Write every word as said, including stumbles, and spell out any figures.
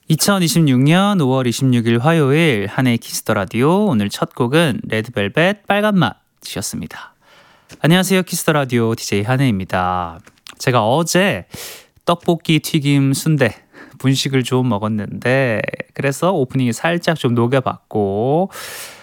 이천이십육년 오월 이십육일 화요일 한해의 키스더 라디오. 오늘 첫 곡은 레드벨벳 빨간맛이었습니다. 안녕하세요, 키스더 라디오 디제이 한해입니다. 제가 어제 떡볶이, 튀김, 순대 분식을 좀 먹었는데 그래서 오프닝이 살짝 좀 녹여봤고